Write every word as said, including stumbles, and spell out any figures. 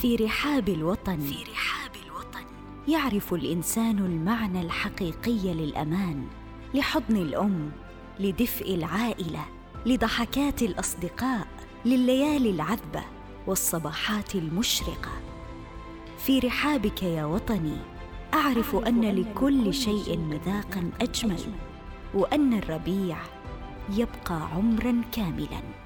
في رحاب الوطن في رحاب الوطن يعرف الإنسان المعنى الحقيقي للأمان، لحضن الأم، لدفء العائلة، لضحكات الأصدقاء، لليالي العذبة والصباحات المشرقة. في رحابك يا وطني أعرف أن لكل شيء مذاقاً أجمل، وأن الربيع يبقى عمراً كاملاً.